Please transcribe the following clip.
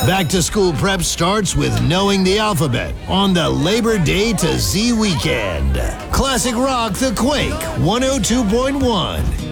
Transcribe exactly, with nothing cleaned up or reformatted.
Back to school prep starts with knowing the alphabet on the Labor Day to Z weekend. Classic Rock The Quake one oh two point one.